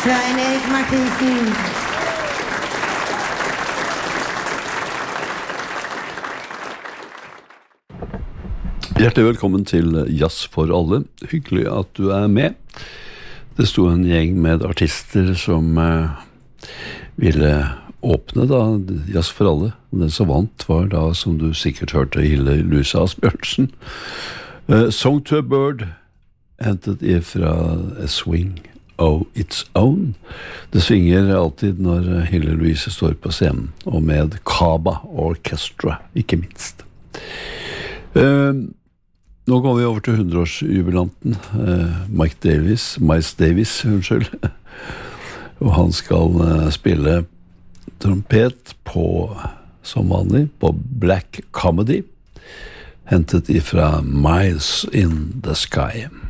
Svein-Erik Martinsen. Hjertelig velkommen til Jazz for alle. Hyggelig at du med. Det stod en gjeng med artister som ville åpne da Jazz for alle. Den som vant var da, som du sikkert hørte, Hille Louise Asbjørnsen. Song to a Bird hentet ifra A Swing of Its Own. Det svinger alltid når Hille Louise står på scenen, og med Kaba Orchestra, ikke minst. Nå går vi over til 100-årsjubilanten, Miles Davis, unnskyld. Og han skal spille trompet på, som vanlig, på Black Comedy, hentet ifra Miles in the Sky.